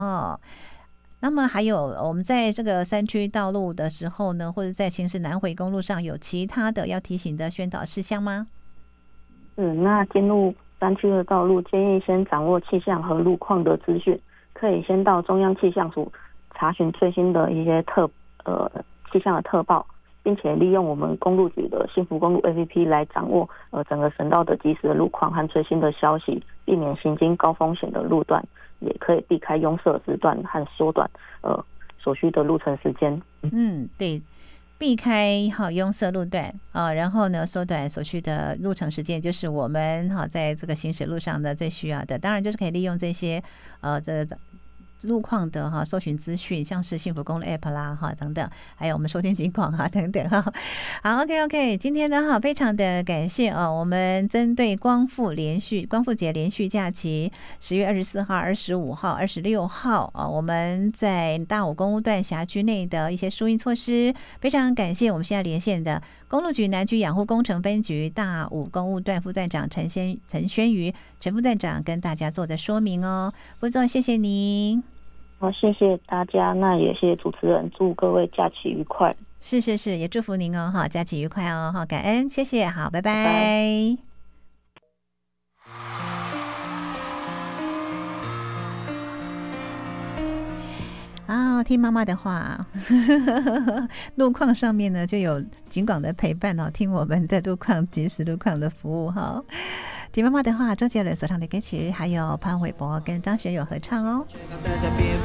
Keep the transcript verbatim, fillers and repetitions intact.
哦。那么还有我们在这个山区道路的时候呢，或者在行驶南回公路上，有其他的要提醒的宣导事项吗？ 嗯，那进入山区的道路，建议先掌握气象和路况的资讯，可以先到中央气象署查询最新的一些特呃气象的特报，并且利用我们公路局的幸福公路 A P P 来掌握呃整个省道的即时的路况和最新的消息，避免行经高风险的路段，也可以避开拥塞时段和缩短呃所需的路程时间。 嗯，对。避开好拥塞路段啊，然后呢缩短所需的路程时间，就是我们好在这个行驶路上的最需要的。当然就是可以利用这些呃这路况的哈搜寻资讯，像是幸福公路 App 啦哈等等，还有我们收听警广啊等等哈。好 ，OK OK， 今天呢哈非常的感谢哦，我们针对光复连续光复节连续假期，十月二十四号、二十五号、二十六号啊，我们在大武公路段辖区内的一些疏运措施，非常感谢我们现在连线的公路局南区养护工程分局大武公路段副段长陈先陈宣瑜陈副段长跟大家做的说明哦，副总谢谢您。 好，谢谢大家，那也谢谢主持人，祝各位假期愉快。 是是是，也祝福您哦，哈，假期愉快哦，哈，感恩，谢谢，好，拜拜。 拜拜。 啊，听妈妈的话，路况上面呢就有警广的陪伴哦，听我们的路况即时路况的服务哈。听妈妈的话，周杰伦所唱的歌曲，还有潘玮柏跟张学友合唱哦。